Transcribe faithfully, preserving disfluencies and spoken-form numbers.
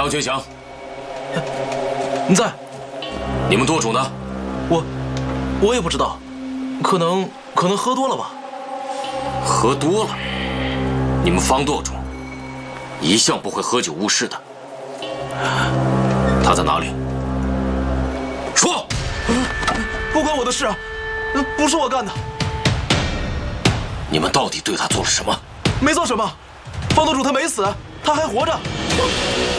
张群祥， 你在？ 你们舵主呢？ 我，我也不知道，可能可能喝多了吧。 喝多了？你们方舵主一向不会喝酒误事的。他在哪里？说！ 不关我的事，不是我干的。 你们到底对他做了什么？ 没做什么，方舵主他没死，他还活着。